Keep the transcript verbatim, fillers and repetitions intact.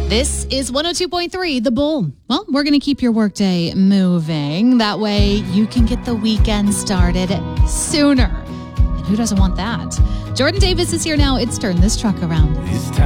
This is one oh two point three, The Bull. Well, we're going to keep your workday moving. That way you can get the weekend started sooner. And who doesn't want that? Jordan Davis is here now. It's Turn This Truck Around. It's time